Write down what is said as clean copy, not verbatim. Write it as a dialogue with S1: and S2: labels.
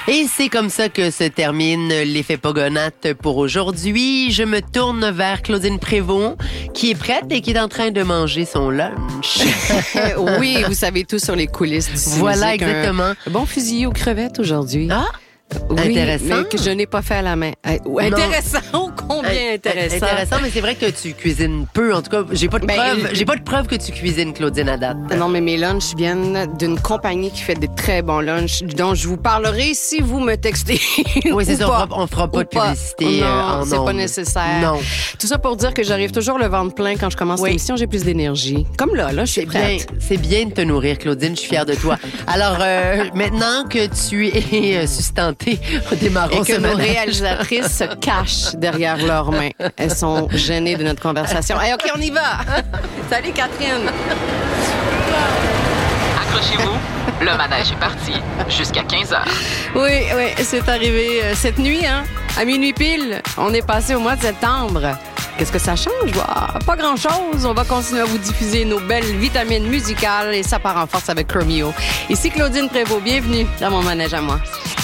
S1: Et c'est comme ça que se termine l'effet Pogonate pour aujourd'hui. Je me tourne vers Claudine Prévost, qui est prête et qui est en train de manger son lunch.
S2: Oui, vous savez tout sur les coulisses du
S1: Voilà, exactement.
S2: Un bon fusil aux crevettes aujourd'hui.
S1: Ah!
S2: Oui,
S1: Intéressant.
S2: mais que je n'ai pas fait à la main. Intéressant, ô combien intéressant.
S1: Intéressant, mais c'est vrai que tu cuisines peu. En tout cas, j'ai pas de preuve que tu cuisines, Claudine, à date.
S2: Non, mais mes lunchs viennent d'une compagnie qui fait des très bons lunchs, dont je vous parlerai si vous me textez.
S1: Oui, c'est ça,
S2: pas.
S1: on fera pas de publicité
S2: non,
S1: en
S2: c'est
S1: ondes.
S2: pas nécessaire.
S1: Non.
S2: Tout ça pour dire que j'arrive toujours le ventre plein quand je commence l'émission, j'ai plus d'énergie. Comme là, je suis prête.
S1: C'est bien de te nourrir, Claudine, je suis fière de toi. Alors, maintenant que tu es sustentée, démarrons
S2: et que
S1: ce
S2: nos
S1: manège.
S2: réalisatrices se cachent derrière leurs mains. Elles sont gênées de notre conversation. Hey, OK, on y va! Salut, Catherine!
S3: Accrochez-vous, le manège est parti jusqu'à 15h.
S2: Oui, c'est arrivé cette nuit, hein? À minuit pile, on est passé au mois de septembre. Qu'est-ce que ça change? Pas grand-chose. On va continuer à vous diffuser nos belles vitamines musicales et ça part en force avec Chromeo. Ici Claudine Prévost. Bienvenue dans mon manège à moi.